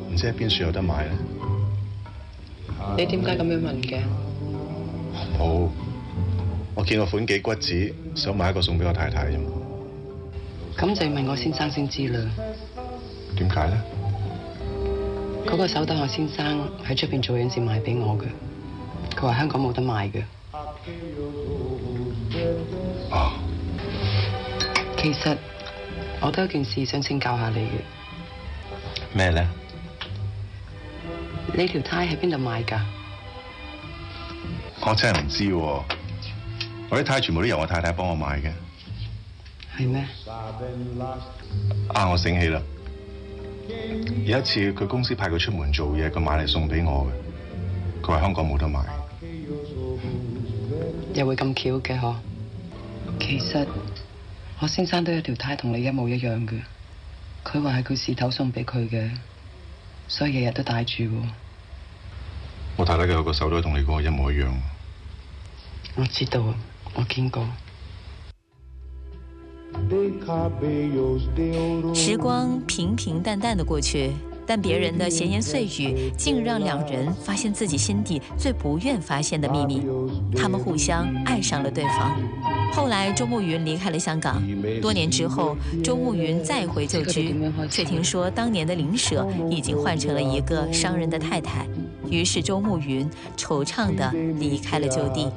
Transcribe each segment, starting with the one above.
唔知喺邊處有得買咧？ 你點解咁樣問嘅？ 冇，我見個款幾骨子，想買一個送俾我太太啫嘛。 咁就要問我先生先知啦。 點解咧？ 嗰個手袋我先生喺出邊做嘢先買俾我嘅，佢話香港冇得賣嘅。 哦， 其實我都有件事想請教下你嘅。 咩咧？ 你條呔喺邊度買㗎？ 我真係唔知喎，我啲呔全部都由我太太幫我買嘅。 係咩？ 啊，我醒起啦！有一次佢公司派佢出門做嘢，佢買嚟送俾我嘅。佢話香港冇得賣。 又會咁巧嘅嗬？其實我先生都有條呔同你一模一樣嘅。佢話係佢事頭送俾佢嘅，所以日日都戴住喎。 我太太嘅有個手袋同你嗰個一模一樣。 我知道，我見過。 时光平平淡淡的过去，但别人的闲言碎语竟让两人发现自己心底最不愿发现的秘密。他们互相爱上了对方。后来，周慕云离开了香港。多年之后，周慕云再回旧居，却听说当年的邻舍已经换成了一个商人的太太。于是，周慕云惆怅地离开了旧地。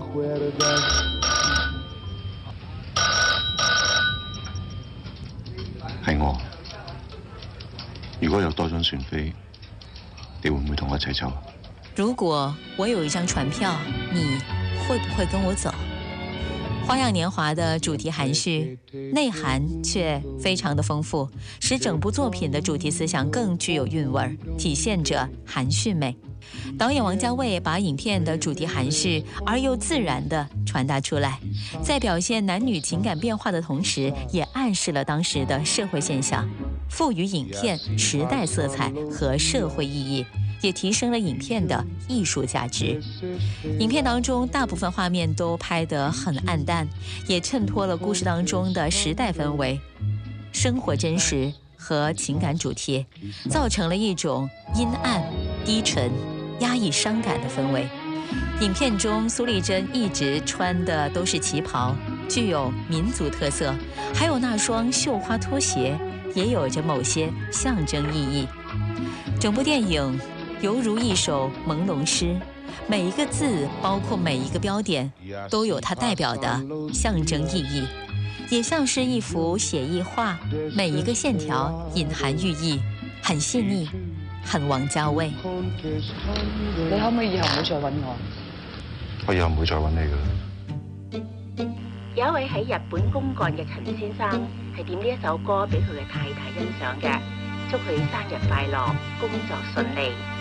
係我。如果有多張船飛，你會唔會同我一齊走？ 如果我有一張船票，你會不會跟我走？《花样年华》的主题含蓄，内涵却非常的丰富，使整部作品的主题思想更具有韵味，体现着含蓄美。导演王家卫把影片的主题含蓄而又自然地传达出来，在表现男女情感变化的同时，也暗示了当时的社会现象，赋予影片时代色彩和社会意义，也提升了影片的艺术价值。影片当中大部分画面都拍得很暗淡，也衬托了故事当中的时代氛围、生活真实和情感主题，造成了一种阴暗、低沉、压抑伤感的氛围。影片中苏丽珍一直穿的都是旗袍，具有民族特色，还有那双绣花拖鞋也有着某些象征意义。整部电影犹如一首朦胧诗，每一个字包括每一个标点都有它代表的象征意义，也像是一幅写意画，每一个线条隐含寓意，很细腻，很王家卫。 你可唔可以以後唔好再揾我？ 我以後唔會再揾你㗎啦。 有一位喺日本公幹嘅陳先生係點呢一首歌俾佢嘅太太欣賞嘅，祝佢生日快樂，工作順利。